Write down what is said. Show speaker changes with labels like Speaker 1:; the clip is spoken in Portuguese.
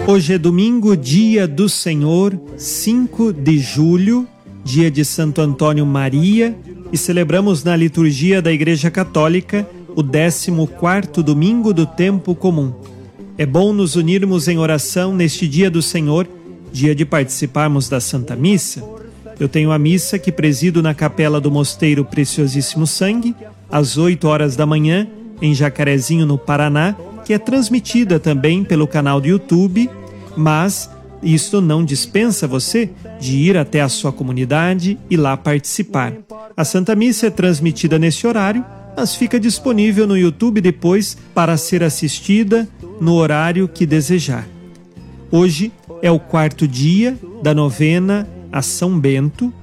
Speaker 1: Hoje é domingo, dia do Senhor, 5 de julho, dia de Santo Antônio Maria, e celebramos na liturgia da Igreja Católica o 14º domingo do tempo comum. É bom nos unirmos em oração neste dia do Senhor, dia de participarmos da Santa Missa. Eu tenho a missa que presido na capela do Mosteiro Preciosíssimo Sangue, às 8 horas da manhã, em Jacarezinho, no Paraná, que é transmitida também pelo canal do YouTube, mas isto não dispensa você de ir até a sua comunidade e lá participar. A Santa Missa é transmitida nesse horário, mas fica disponível no YouTube depois para ser assistida no horário que desejar. Hoje é o 4º dia da novena a São Bento,